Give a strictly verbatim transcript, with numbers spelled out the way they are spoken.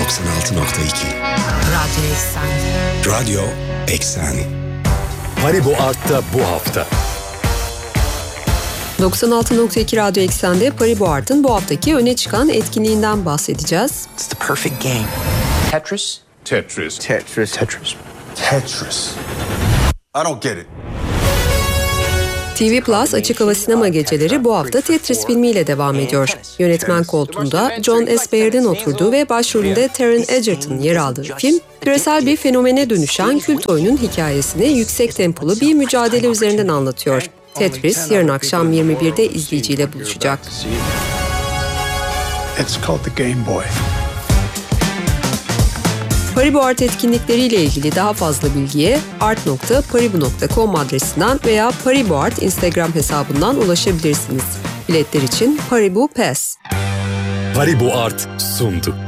doksan altı nokta iki Radyo Eksen. Radyo Eksen. Paribu Art'ta bu hafta. doksan altı nokta iki Radyo Eksen'de Paribu Art'ın bu haftaki öne çıkan etkinliğinden bahsedeceğiz. It's the perfect game. Tetris? Tetris. Tetris. Tetris. Tetris. I don't get it. T V Plus Açık Hava Sinema Geceleri bu hafta Tetris filmiyle devam ediyor. Yönetmen koltuğunda John S. Baird'in oturduğu ve başrolünde Taron Egerton yer aldığı film, küresel bir fenomene dönüşen kült oyunun hikayesini yüksek tempolu bir mücadele üzerinden anlatıyor. Tetris yarın akşam yirmi birde izleyiciyle buluşacak. It's called the Game Boy. Paribu Art etkinlikleriyle ilgili daha fazla bilgiye art nokta paribu nokta com adresinden veya Paribu Art Instagram hesabından ulaşabilirsiniz. Biletler için Paribu Pass. Paribu Art sundu.